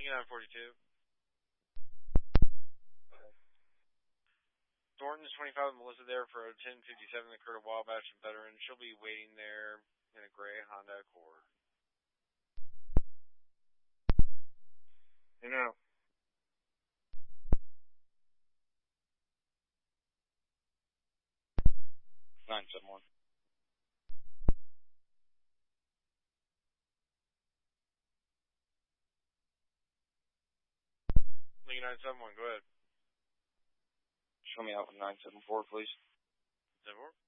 Lincoln 942. Thornton's 25 with Melissa there for a 1057 that occurred at Wabash and Veteran. She'll be waiting there in a gray Honda Accord. You know. Nine 7-1. Lincoln 971, go ahead. Show me out with 974, please. 74?